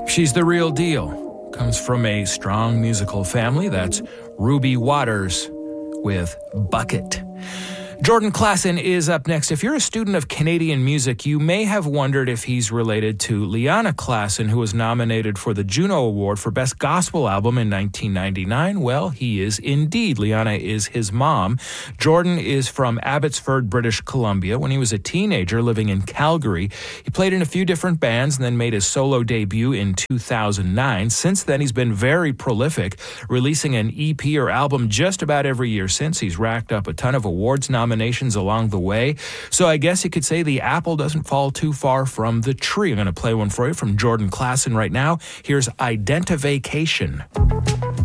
She's the real deal. Comes from a strong musical family. That's Ruby Waters with Bucket. Jordan Klassen is up next. If you're a student of Canadian music, you may have wondered if he's related to Liana Klassen, who was nominated for the Juno Award for Best Gospel Album in 1999. Well, he is indeed. Liana is his mom. Jordan is from Abbotsford, British Columbia. When he was a teenager living in Calgary, he played in a few different bands and then made his solo debut in 2009. Since then, he's been very prolific, releasing an EP or album just about every year since. He's racked up a ton of awards nominations along the way. So I guess you could say the apple doesn't fall too far from the tree. I'm going to play one for you from Jordan Klassen right now. Here's Identivacation.